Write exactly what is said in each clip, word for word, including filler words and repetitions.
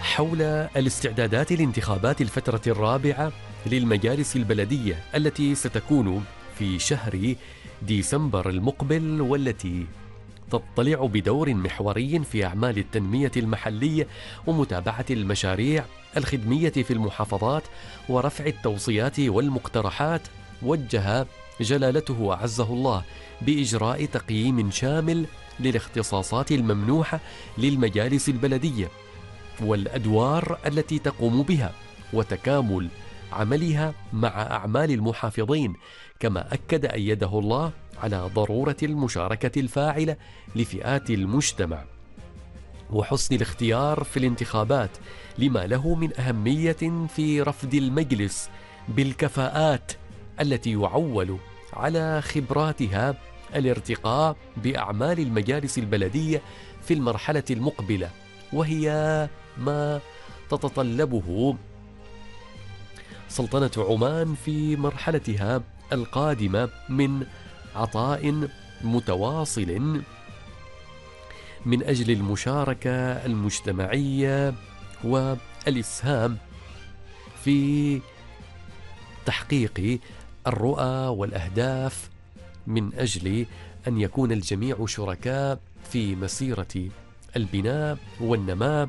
حول الاستعدادات لانتخابات الفترة الرابعة للمجالس البلدية التي ستكون في شهر ديسمبر المقبل، والتي تضطلع بدور محوري في أعمال التنمية المحلية ومتابعة المشاريع الخدمية في المحافظات ورفع التوصيات والمقترحات. وجه جلالته أعزه الله بإجراء تقييم شامل للاختصاصات الممنوحة للمجالس البلدية والأدوار التي تقوم بها وتكامل عملها مع أعمال المحافظين، كما أكد أيده الله على ضرورة المشاركة الفاعلة لفئات المجتمع وحسن الاختيار في الانتخابات لما له من أهمية في رفض المجلس بالكفاءات التي يعول على خبراتها الارتقاء بأعمال المجالس البلدية في المرحلة المقبلة، وهي ما تتطلبه سلطنة عمان في مرحلتها القادمة من عطاء متواصل من أجل المشاركة المجتمعية والإسهام في تحقيق الرؤى والأهداف، من أجل أن يكون الجميع شركاء في مسيرة البناء والنماء،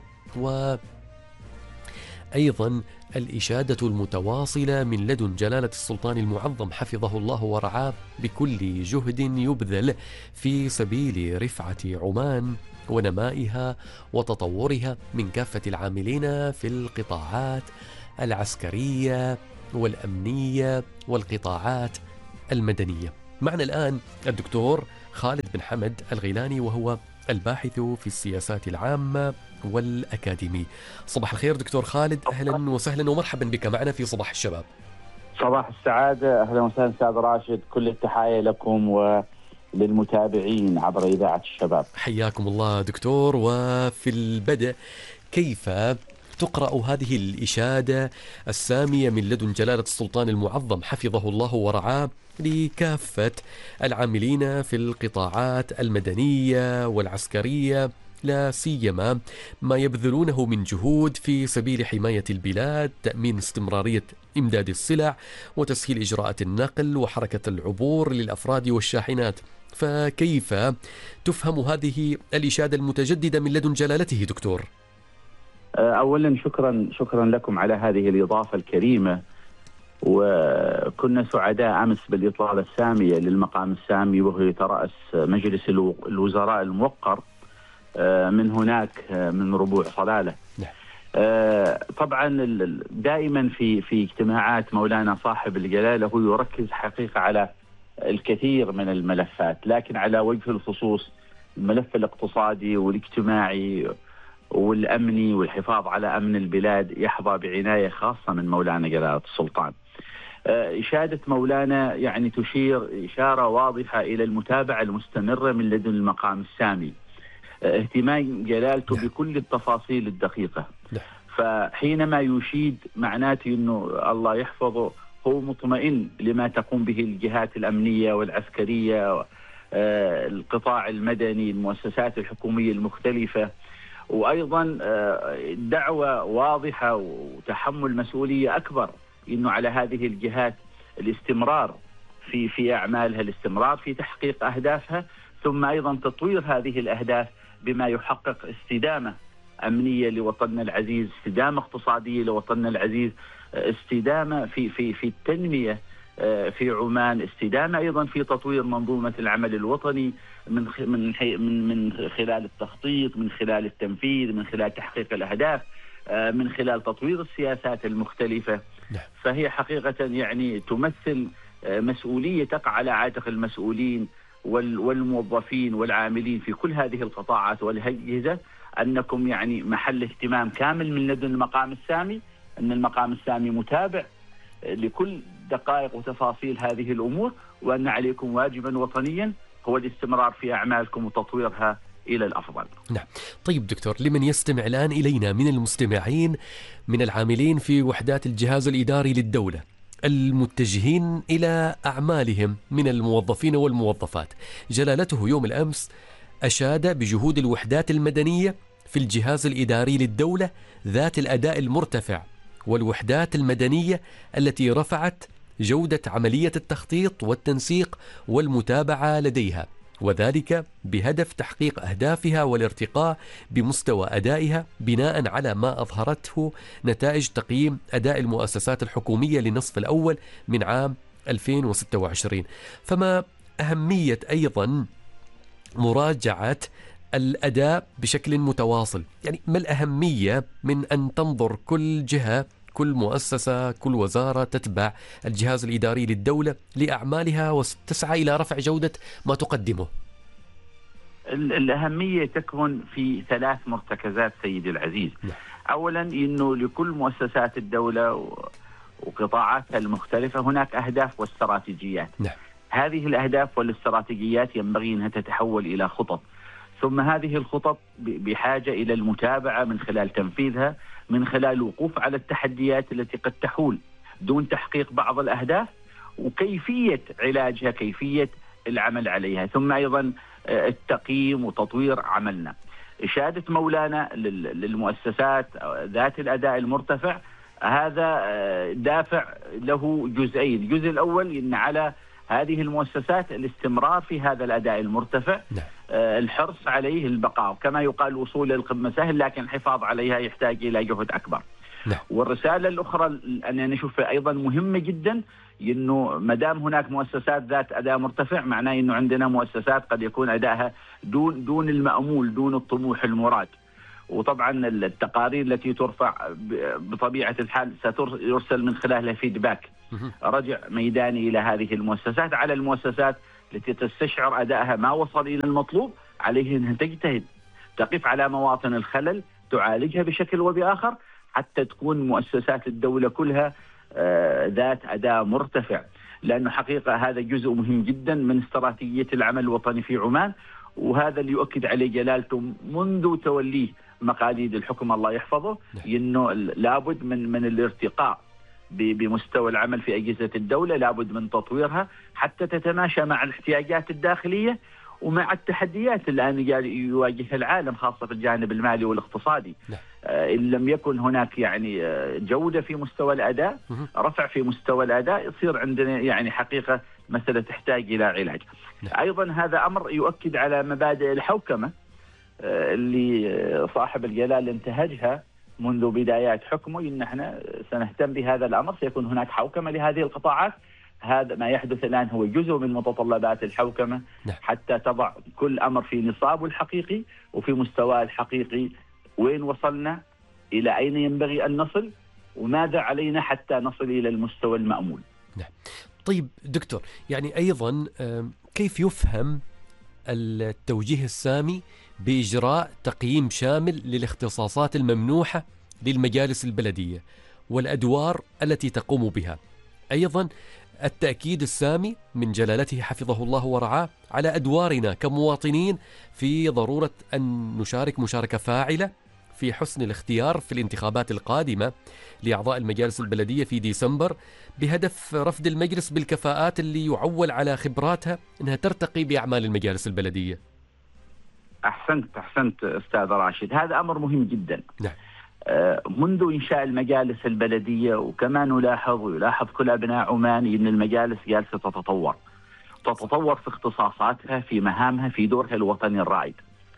وأيضا الإشادة المتواصلة من لدن جلالة السلطان المعظم حفظه الله ورعاه بكل جهد يبذل في سبيل رفعة عمان ونمائها وتطورها من كافة العاملين في القطاعات العسكرية والأمنية والقطاعات المدنية. معنا الآن الدكتور خالد بن حمد الغيلاني، وهو الباحث في السياسات العامة والأكاديمي. صباح الخير دكتور خالد، أهلا وسهلا ومرحبا بك معنا في صباح الشباب. صباح السعادة، أهلا وسهلا أستاذ راشد، كل التحايا لكم وللمتابعين عبر إذاعة الشباب. حياكم الله دكتور. وفي البدء، كيف تقرأ هذه الإشادة السامية من لدن جلالة السلطان المعظم حفظه الله ورعاه لكافة العاملين في القطاعات المدنية والعسكرية، لا سيما ما يبذلونه من جهود في سبيل حماية البلاد، تأمين استمرارية إمداد السلع وتسهيل إجراءات النقل وحركة العبور للأفراد والشاحنات؟ فكيف تفهم هذه الإشادة المتجددة من لدن جلالته دكتور؟ أولا شكرا شكرا لكم على هذه الإضافة الكريمة، وكنا سعداء أمس بالإطلالة السامية للمقام السامي وهو يترأس مجلس الوزراء الموقر من هناك من ربوع صلالة. طبعا دائما في في اجتماعات مولانا صاحب الجلالة هو يركز حقيقة على الكثير من الملفات، لكن على وجه الخصوص الملف الاقتصادي والاجتماعي والأمني والحفاظ على أمن البلاد يحظى بعناية خاصة من مولانا جلالة السلطان. إشادة مولانا يعني تشير إشارة واضحة إلى المتابعة المستمرة من لدن المقام السامي، اهتمام جلالته بكل التفاصيل الدقيقة. فحينما يشيد معناته أنه الله يحفظه هو مطمئن لما تقوم به الجهات الأمنية والعسكرية، القطاع المدني، المؤسسات الحكومية المختلفة، وأيضا دعوة واضحة وتحمل مسؤولية أكبر إنه على هذه الجهات الاستمرار في في أعمالها، الاستمرار في تحقيق أهدافها، ثم أيضا تطوير هذه الأهداف بما يحقق استدامة أمنية لوطننا العزيز، استدامة اقتصادية لوطننا العزيز، استدامة في في في التنمية في عمان، استدامة أيضا في تطوير منظومة العمل الوطني من من من من خلال التخطيط، من خلال التنفيذ، من خلال تحقيق الأهداف، من خلال تطوير السياسات المختلفة. فهي حقيقة يعني تمثل مسؤولية تقع على عاتق المسؤولين والموظفين والعاملين في كل هذه القطاعات والأجهزة، أنكم يعني محل اهتمام كامل من لدن المقام السامي، أن المقام السامي متابع لكل دقائق وتفاصيل هذه الأمور، وأن عليكم واجبا وطنيا هو الاستمرار في أعمالكم وتطويرها إلى الأفضل. نعم. طيب دكتور، لمن يستمع الآن إلينا من المستمعين من العاملين في وحدات الجهاز الإداري للدولة المتجهين إلى أعمالهم من الموظفين والموظفات، جلالته يوم الأمس أشاد بجهود الوحدات المدنية في الجهاز الإداري للدولة ذات الأداء المرتفع والوحدات المدنية التي رفعت جودة عملية التخطيط والتنسيق والمتابعة لديها، وذلك بهدف تحقيق أهدافها والارتقاء بمستوى أدائها بناء على ما أظهرته نتائج تقييم أداء المؤسسات الحكومية للنصف الأول من عام ألفين وستة وعشرين. فما أهمية أيضا مراجعة الأداء بشكل متواصل؟ يعني ما الأهمية من أن تنظر كل جهة، كل مؤسسة، كل وزارة تتبع الجهاز الإداري للدولة لأعمالها وتسعى إلى رفع جودة ما تقدمه؟ الأهمية تكمن في ثلاث مرتكزات سيدي العزيز. نعم. أولا أنه لكل مؤسسات الدولة وقطاعاتها المختلفة هناك أهداف واستراتيجيات. نعم. هذه الأهداف والاستراتيجيات ينبغي أنها تتحول إلى خطط، ثم هذه الخطط بحاجة إلى المتابعة من خلال تنفيذها، من خلال الوقوف على التحديات التي قد تحول دون تحقيق بعض الأهداف، وكيفية علاجها، كيفية العمل عليها، ثم أيضا التقييم وتطوير عملنا. إشادة مولانا للمؤسسات ذات الأداء المرتفع هذا دافع له جزئين. الجزء الأول إن على هذه المؤسسات الاستمرار في هذا الأداء المرتفع. نعم. الحرص عليه، البقاء، كما يقال الوصول للقمة سهل لكن الحفاظ عليها يحتاج إلى جهد أكبر. نعم. والرسالة الأخرى أنا نشوفها أيضا مهمة جدا، إنه ما دام هناك مؤسسات ذات أداء مرتفع معناه إنه عندنا مؤسسات قد يكون أدائها دون دون المأمول، دون الطموح المراد. وطبعا التقارير التي ترفع بطبيعة الحال سيرسل من خلالها فيدباك، رجع ميداني إلى هذه المؤسسات. على المؤسسات التي تستشعر أدائها ما وصل إلى المطلوب عليه أنها تجتهد، تقف على مواطن الخلل، تعالجها بشكل وبآخر حتى تكون مؤسسات الدولة كلها آه ذات أداء مرتفع. لأنه حقيقة هذا جزء مهم جدا من استراتيجية العمل الوطني في عمان، وهذا اللي يؤكد عليه جلالته منذ توليه مقاليد الحكم الله يحفظه، إنه لابد من من الارتقاء بمستوى العمل في أجهزة الدولة، لابد من تطويرها حتى تتماشى مع الاحتياجات الداخلية ومع التحديات اللي الآن يواجهها العالم، خاصة في الجانب المالي والاقتصادي. آه إن لم يكن هناك يعني جودة في مستوى الأداء، رفع في مستوى الأداء، يصير عندنا يعني حقيقة مسألة تحتاج إلى علاج. أيضا هذا أمر يؤكد على مبادئ الحوكمة آه اللي صاحب الجلال انتهجها منذ بدايات حكمه، إن احنا سنهتم بهذا الأمر، سيكون هناك حوكمة لهذه القطاعات. هذا ما يحدث الآن هو جزء من متطلبات الحوكمة حتى تضع كل أمر في نصابه الحقيقي وفي مستواه الحقيقي، وين وصلنا، إلى أين ينبغي أن نصل، وماذا علينا حتى نصل إلى المستوى المأمول. نعم. طيب دكتور، يعني أيضا كيف يفهم التوجيه السامي بإجراء تقييم شامل للاختصاصات الممنوحة للمجالس البلدية والأدوار التي تقوم بها؟ أيضا التأكيد السامي من جلالته حفظه الله ورعاه على أدوارنا كمواطنين في ضرورة أن نشارك مشاركة فاعلة في حسن الاختيار في الانتخابات القادمة لأعضاء المجالس البلدية في ديسمبر، بهدف رفض المجلس بالكفاءات اللي يعول على خبراتها أنها ترتقي بأعمال المجالس البلدية. أحسنت أحسنت أستاذ راشد، هذا أمر مهم جدا. نعم. منذ إنشاء المجالس البلدية، وكما نلاحظ ويلاحظ كل أبناء عمان أن المجالس جالسة تتطور تتطور في اختصاصاتها، في مهامها، في دورها الوطني الرائد.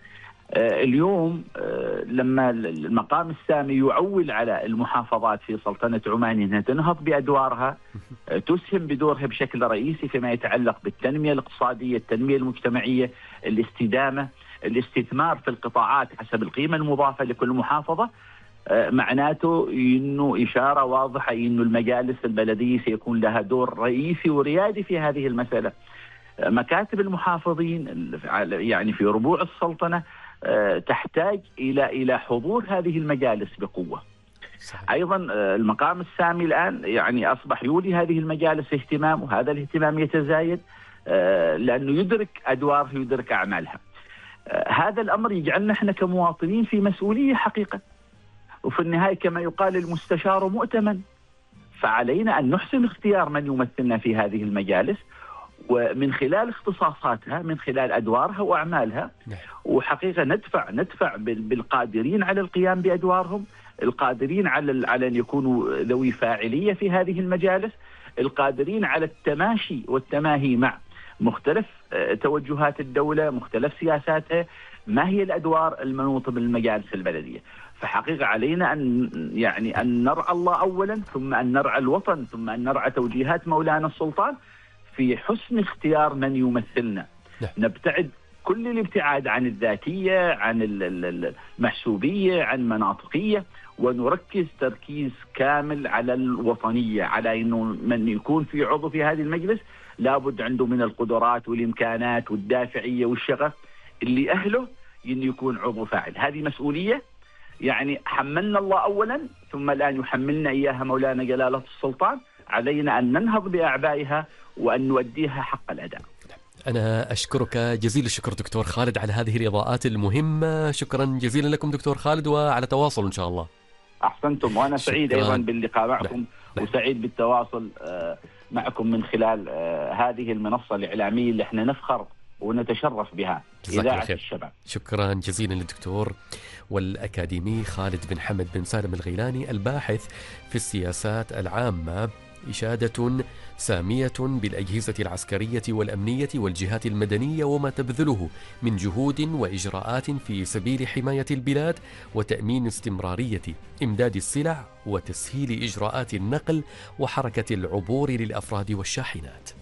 اليوم لما المقام السامي يعول على المحافظات في سلطنة عمان أنها تنهض بأدوارها، تسهم بدورها بشكل رئيسي فيما يتعلق بالتنمية الاقتصادية، التنمية المجتمعية، الاستدامة، الاستثمار في القطاعات حسب القيمة المضافة لكل محافظة، معناته إنه إشارة واضحة إنه المجالس البلدية سيكون لها دور رئيسي وريادي في هذه المسألة. مكاتب المحافظين يعني في ربوع السلطنة تحتاج إلى إلى حضور هذه المجالس بقوة. صحيح. أيضا المقام السامي الآن يعني أصبح يولي هذه المجالس اهتمام، وهذا الاهتمام يتزايد لأنه يدرك أدوارها، يدرك أعمالها. هذا الأمر يجعلنا احنا كمواطنين في مسؤولية حقيقة، وفي النهاية كما يقال المستشار مؤتمن، فعلينا أن نحسن اختيار من يمثلنا في هذه المجالس، ومن خلال اختصاصاتها، من خلال أدوارها وأعمالها. وحقيقة ندفع ندفع بالقادرين على القيام بأدوارهم، القادرين على على أن يكونوا ذوي فاعلية في هذه المجالس، القادرين على التماشي والتماهي مع مختلف توجهات الدولة، مختلف سياساتها، ما هي الأدوار المنوطة بالمجالس البلدية. فحقيقة علينا أن يعني أن نرعى الله أولا، ثم أن نرعى الوطن، ثم أن نرعى توجيهات مولانا السلطان في حسن اختيار من يمثلنا. نبتعد كل الابتعاد عن الذاتية، عن المحسوبية، عن مناطقية، ونركز تركيز كامل على الوطنية، على أنه من يكون في عضو في هذه المجلس لابد عنده من القدرات والإمكانات والدافعية والشغف اللي أهله أن يكون عضو فاعل. هذه مسؤولية يعني حملنا الله أولا، ثم الآن يحملنا إياها مولانا جلالة السلطان. علينا أن ننهض بأعبائها وأن نؤديها حق الأداء. أنا أشكرك جزيل الشكر دكتور خالد على هذه الإضاءات المهمة. شكرا جزيلا لكم دكتور خالد، وعلى تواصل إن شاء الله. أحسنتم، وأنا سعيد أيضا باللقاء معكم، وسعيد بالتواصل معكم من خلال هذه المنصة الإعلامية اللي احنا نفخر ونتشرف بها، إذاعة الشباب. شكرا جزيلا للدكتور والأكاديمي خالد بن حمد بن سالم الغيلاني، الباحث في السياسات العامة. إشادة سامية بالأجهزة العسكرية والأمنية والجهات المدنية وما تبذله من جهود وإجراءات في سبيل حماية البلاد وتأمين استمرارية إمداد السلع وتسهيل إجراءات النقل وحركة العبور للأفراد والشاحنات.